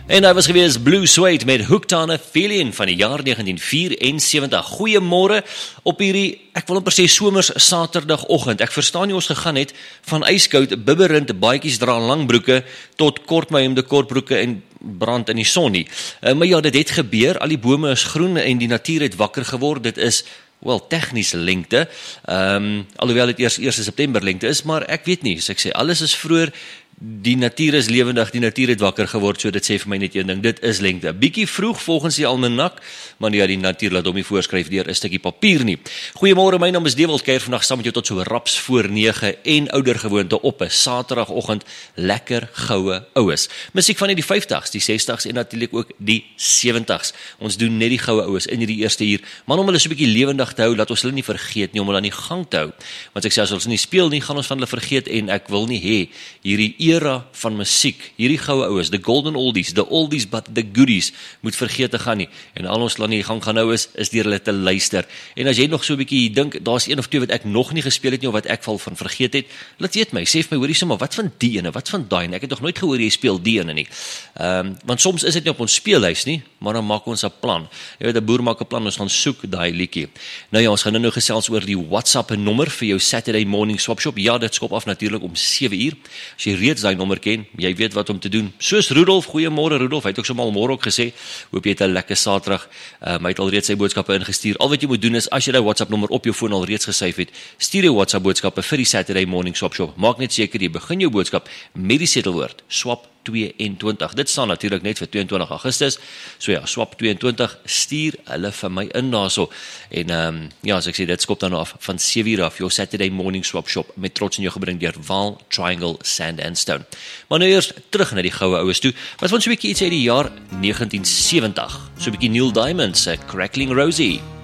En hy was gewees Blue Suede met Hooked on a Feeling van die jaar 1974. Goeiemôre op hierdie, ek wil amper sê somers Saterdagoggend. Ek verstaan nie ons gegaan het van yskoud, bibberend, baadjies dra langbroeke tot kortmyhemde kortbroeke en brand in die son nie. Maar ja, dit het gebeur, al die bome is groen en die natuur het wakker geword. Dit is tegnies lengte, alhoewel dit eers 1 September lengte is, maar ek weet nie, so ek sê, alles is vroeër, die natuur is lewendig, die natuur het wakker geword, so dit sê vir my net een ding, dit is lengte. Bietjie vroeg volgens die almanak, maar ja, die natuur laat hom nie voorskryf deur 'n stukkie papier nie. Goeiemôre, my naam is Dewald Kuijer, vandag saam met jou tot so raps voor 9 en ouer gewoonte op 'n Saterdagoggend, lekker goue oues. Musiek van die 50s, die 60s en natuurlik ook die 70s. Ons doen net die goue oues in hierdie eerste uur, maar om hulle so 'n bietjie lewendig te hou, laat ons hulle nie vergeet nie, om hulle aan die gang te hou. Want ek sê, as ons nie speel nie, gaan ons van hulle vergeet en ek wil nie hê hierdie era van musiek, hierdie goue oues, the golden oldies, the oldies but the goodies, moet vergeet te gaan nie. En al ons laat nie gang gaan nou is deur hulle te luister. En as jy nog so 'n bietjie dink, daar's 1 of 2 wat ek nog nie gespeel het nie, of wat ek val van vergeet het, laat weet my, sê vir my, hoorie sommer, wat van die ene, wat van daai ene? Ek het nog nooit gehoor jy speel die ene nie. Want soms is dit nie op ons speellys nie, maar dan maak ons 'n plan. Jy weet, 'n boer maak 'n plan, ons gaan soek daai liedjie. Nou ja, ons gaan nou gesels oor die WhatsApp nommer vir jou Saturday morning swap shop. Ja, dit skop af natuurlik om 7 uur. As jy reeds daai nommer ken, jy weet wat om te doen. Soos Rudolf, goeiemôre Rudolf, hy het ook somal môre ook gesê, hoop jy het 'n lekker Saterdag. Hy het alreeds sy boodskappe ingestuur. Al wat jy moet doen is, as jy daai WhatsApp nommer op jou foon al reeds gesave het, stuur jou WhatsApp boodskappe vir die Saturday morning swap shop. Maak net seker jy begin jou boodskap met die setelwoord swap 22. Dit staan natuurlik net vir 22 Augustus. So ja, swap 22, stuur hulle vir my in daarso. En ja, as ek sê, dit skop dan af van 7 uur af, jou Saturday morning swap shop met trots in jou gebring deur Vaal Triangle Sand and Stone. Maar nou eers terug na die goue oues toe. Wat van so 'n bietjie iets uit die jaar 1970. So 'n bietjie Neil Diamond se Crackling Rosie.